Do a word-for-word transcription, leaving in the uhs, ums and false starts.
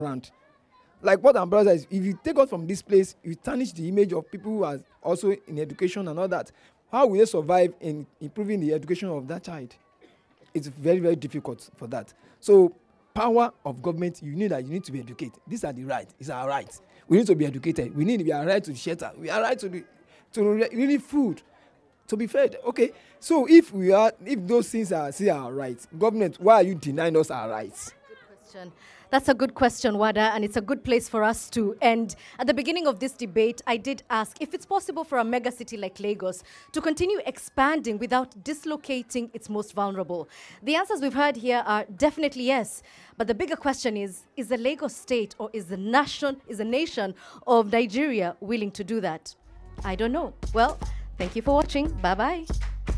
around. Like what our brother is, if you take us from this place, you tarnish the image of people who are also in education and all that. How will they survive in improving the education of that child? It's very, very difficult for that. So power of government, you need that you need to be educated. These are the rights. It's our rights. We need to be educated. We need we are right to shelter. We are right to the to re- really food, to be fed. Okay. So if we are if those things are still our rights, government, why are you denying us our rights? Question. That's a good question, Wada, and it's a good place for us to end. At the beginning of this debate, I did ask if it's possible for a mega city like Lagos to continue expanding without dislocating its most vulnerable. The answers we've heard here are definitely yes. But the bigger question is, is the Lagos state or is the nation, is the nation of Nigeria willing to do that? I don't know. Well, thank you for watching. Bye-bye.